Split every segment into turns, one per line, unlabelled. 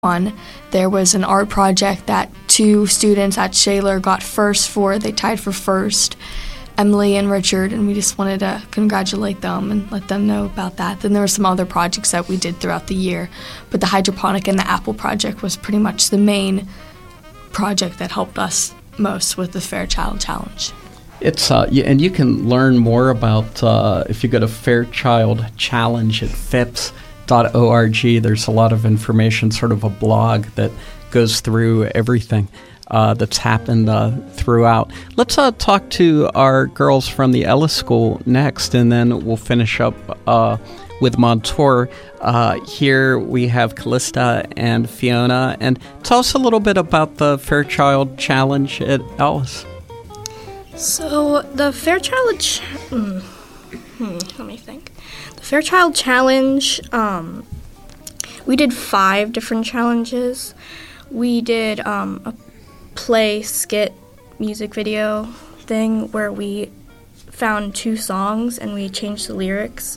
on, there was an art project that 2 students at Shaler got first for. They tied for first, Emily and Richard, and we just wanted to congratulate them and let them know about that. Then there were some other projects that we did throughout the year, but the hydroponic and the apple project was pretty much the main project that helped us most with the Fairchild Challenge.
It's and you can learn more about if you go to Fairchild Challenge at FIPS.org. There's a lot of information, sort of a blog that goes through everything that's happened throughout. Let's talk to our girls from the Ellis School next, and then we'll finish up with Montour. Here we have Callista and Fiona. And tell us a little bit about the Fairchild Challenge at Ellis.
So the Fairchild, let me think. The Fairchild Challenge, we did 5 different challenges. We did a play, skit, music video thing where we found 2 songs and we changed the lyrics.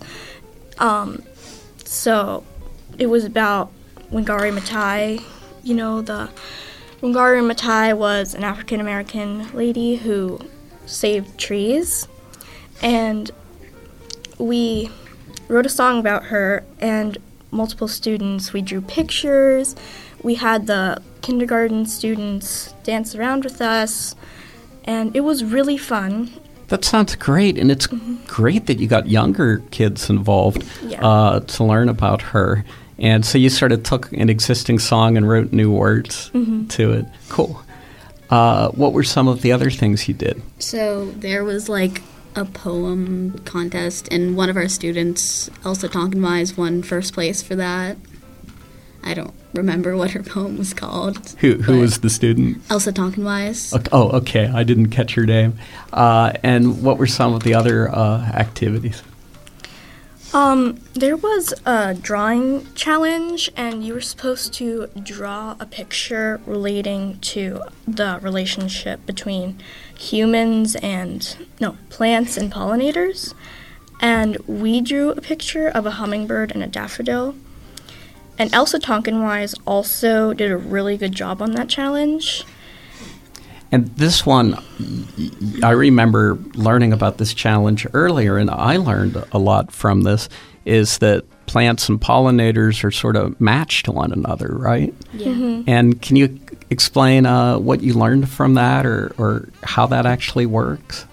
So it was about Wangari Maathai. You know, the Wangari Maathai was an African-American lady who saved trees, and we wrote a song about her, and multiple students, we drew pictures, we had the kindergarten students dance around with us, and it was really fun.
That sounds great, and it's great that you got younger kids involved to learn about her. And so you sort of took an existing song and wrote new words to it. Cool. What were some of the other things you did?
So there was like a poem contest, and one of our students, Elsa Tonkinwise, won first place for that. I don't remember what her poem was called.
Who was the student?
Elsa Tonkinwise.
Oh, okay. I didn't catch her name. And what were some of the other activities?
There was a drawing challenge, and you were supposed to draw a picture relating to the relationship between plants and pollinators. And we drew a picture of a hummingbird and a daffodil. And Elsa Tonkinwise also did a really good job on that challenge.
And this one, I remember learning about this challenge earlier, and I learned a lot from this, is that plants and pollinators are sort of matched to one another, right?
Yeah. Mm-hmm.
And can you explain what you learned from that, or how that actually works?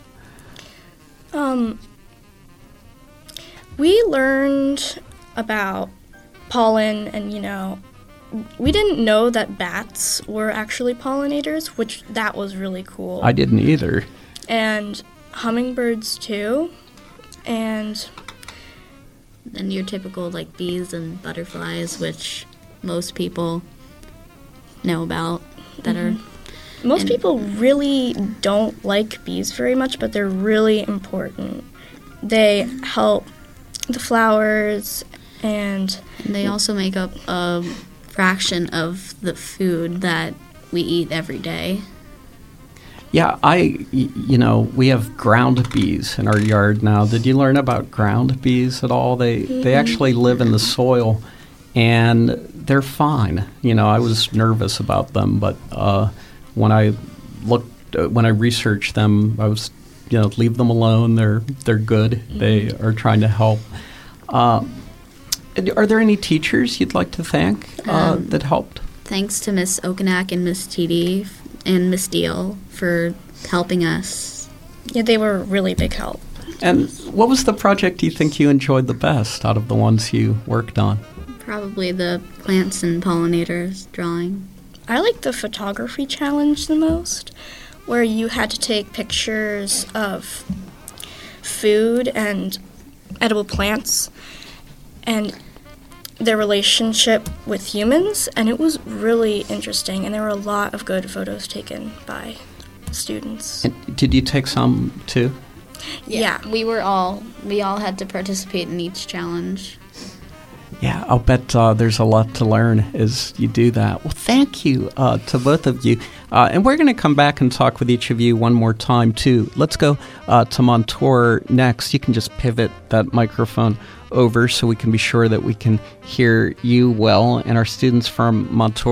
We learned about pollen, and we didn't know that bats were actually pollinators, which that was really cool.
I didn't either.
And hummingbirds too. And
then your typical like bees and butterflies, which most people know about that are.
Most people really don't like bees very much, but they're really important. They help the flowers, and
they also make up a fraction of the food that we eat every day.
Yeah, we have ground bees in our yard now. Did you learn about ground bees at all? They actually live in the soil, and they're fine. I was nervous about them, but when I researched them, I was, leave them alone. They're good. They are trying to help. Are there any teachers you'd like to thank that helped?
Thanks to Miss Okanak and Miss TD and Miss Deal for helping us.
Yeah, they were really big help.
And what was the project you think you enjoyed the best out of the ones you worked on?
Probably the plants and pollinators drawing.
I like the photography challenge the most, where you had to take pictures of food and edible plants and their relationship with humans, and it was really interesting, and there were a lot of good photos taken by students.
And did you take some too?
Yeah.
We all had to participate in each challenge.
Yeah, I'll bet there's a lot to learn as you do that. Well, thank you to both of you. And we're going to come back and talk with each of you one more time, too. Let's go to Montour next. You can just pivot that microphone over so we can be sure that we can hear you well. And our students from Montour